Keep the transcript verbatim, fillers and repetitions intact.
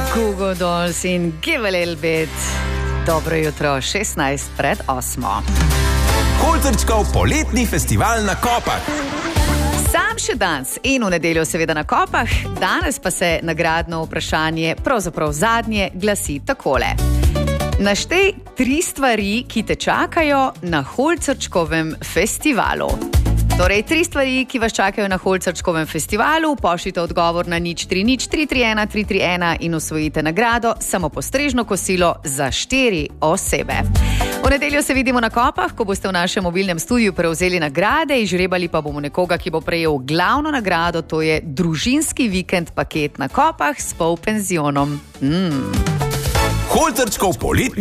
Google Dolls in Give a Little Bit. Dobro jutro, šestnajst pred osmo. Holzrčkov poletni festival na Kopah. Sam še danes in v nedeljo seveda na Kopah, danes pa se nagradno vprašanje, pravzaprav zadnje, glasi takole. Naštej tri stvari, ki te čakajo na Holzrčkovem festivalu. Torej, tri stvari, ki vas čakajo na Holzrčkovem festivalu, pošljite odgovor na nič tri nič tri tri ena tri tri ena in osvojite nagrado samopostrežno kosilo za štiri osebe. V nedeljo se vidimo na Kopah, ko boste v našem mobilnem studiu prevzeli nagrade, izžrebali pa bomo nekoga, ki bo prejel glavno nagrado, to je družinski vikend paket na Kopah s polpenzionom. Mm. Holzrčkov poletni